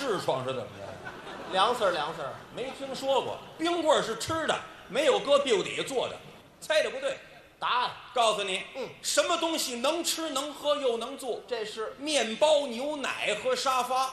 痔疮是怎么着？ 凉丝儿凉丝儿， 没听说过。冰棍儿是吃的，没有搁屁股底下做的。猜的不对。 答案告诉你，什么东西能吃能喝又能做？ 这是面包、牛奶和沙发。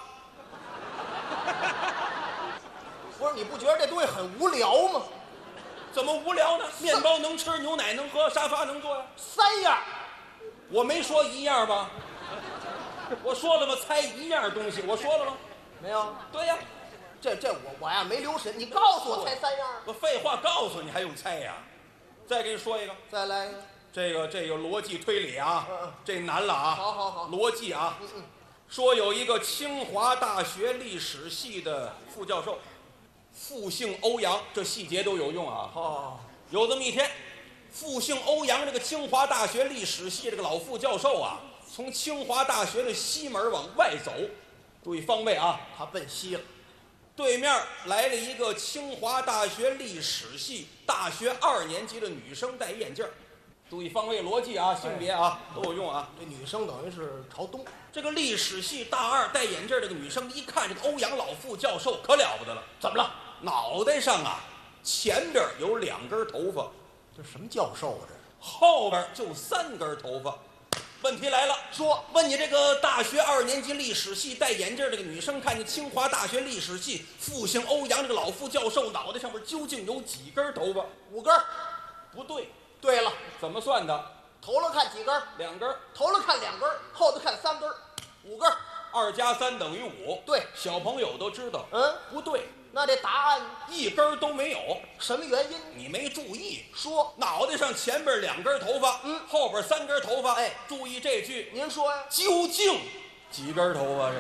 不是？你不觉得这东西很无聊吗？ 怎么无聊呢？面包能吃，牛奶能喝，沙发能坐呀。 3样， 我没说一样吧？我说了吗？猜一样东西，我说了吗？ 没有？ 对呀。 这我呀没留神，你告诉我猜3样。 我废话告诉你，还用猜呀？再给你说一个， 再来一个。 这个逻辑推理啊，这难了啊。 好， 逻辑啊。说有一个清华大学历史系的副教授，复姓欧阳，这细节都有用啊。有这么一天，复姓欧阳这个清华大学历史系这个老副教授啊，从清华大学的西门往外走，注意方位啊， 他奔西了。 对面来了一个清华大学历史系大学2年级的女生，戴眼镜。注意方位逻辑啊，性别啊都有用啊。 这女生等于是朝东。 这个历史系大2戴眼镜这个女生一看这个欧阳老副教授可了不得了， 怎么了？ 脑袋上啊前边有2根头发， 这什么教授啊？这后边就3根头发。问题来了， 说问你这个大学2年级历史系戴眼镜这个女生，看见清华大学历史系复姓欧阳这个老副教授脑袋上面究竟有几根头发 ？5根。 不对。 对了， 怎么算的？ 头了看几根 ？2根。 头了看2根，后头看3根，5根。 2加3等于5。 对， 小朋友都知道。不对。 那这答案 1根都没有。 什么原因？ 你没注意。 说脑袋上前边2根头发，后边3根头发。 哎， 注意这句。 您说呀？ 究竟几根头发？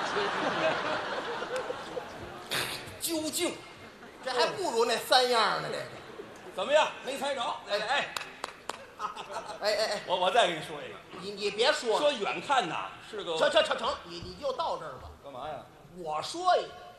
这是究竟， 这还不如那3样呢。这个怎么样？没猜着？ 哎， 我再给你说一个。 你别说了， 说远看呐是个。 成，你就到这儿吧。 干嘛呀？ 我说一个。